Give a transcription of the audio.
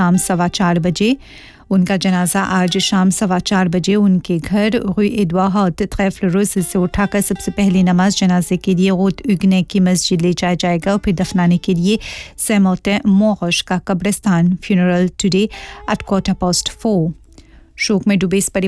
शाम 4:15 बजे। उनका जनाजा आज शाम 4:15 बजे उनके घर रूई एडवर्ड ट्रेफ्लरोस से उठाकर सबसे पहली नमाज जनाजे के लिए रोत उगने की मस्जिद ले जाया जाएगा और फिर दफनाने के लिए सेमोटे मोरश का कब्रिस्तान फ्यूनरल टुडे एट 4:15। शोक में डूबे इस